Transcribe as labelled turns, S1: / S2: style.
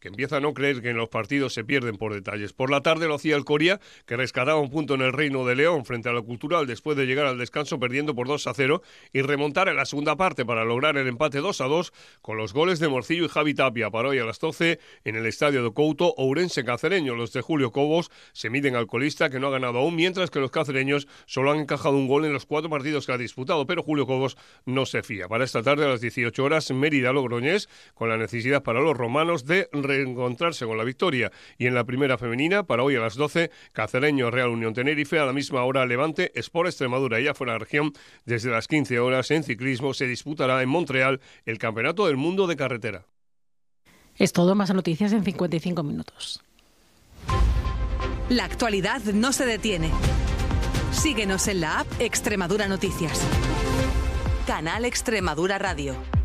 S1: que empieza a no creer que en los partidos se pierden por detalles. Por la tarde lo hacía el Coria, que rescataba un punto en el Reino de León frente a la Cultural después de llegar al descanso perdiendo por 2-0 y remontar en la segunda parte para lograr el empate 2-2 con los goles de Morcillo y Javi Tapia. Para hoy a las 12 en el estadio de Couto, Ourense Cacereño. Los de Julio Cobos se miden al colista, que no ha ganado aún, mientras que los cacereños solo han encajado un gol en los 4 partidos que ha disputado, pero Julio Cobos no se fía. Para esta tarde a las 18 horas, Mérida-Logroñés, con la necesidad para los romanos de reencontrarse con la victoria. Y en la primera femenina, para hoy a las 12, Cacereño Real Unión Tenerife, a la misma hora Levante Sport Extremadura. Ya fuera de la región, desde las 15 horas en ciclismo se disputará en Montreal el Campeonato del Mundo de Carretera.
S2: Es todo, más noticias en 55 minutos.
S3: La actualidad no se detiene. Síguenos en la app Extremadura Noticias. Canal Extremadura Radio.